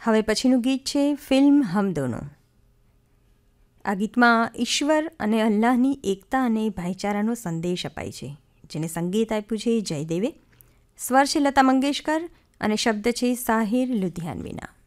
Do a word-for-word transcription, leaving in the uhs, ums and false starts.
હવે પછીનું ગીત છે ફિલ્મ હમ દોનો. આ ગીતમાં ઈશ્વર અને અલ્લાહની એકતા અને ભાઈચારાનો સંદેશ અપાય છે, જેને સંગીત આપ્યું છે જયદેવે. સ્વર છે લતા મંગેશકર અને શબ્દ છે સાહિર લુધિયાનવીના.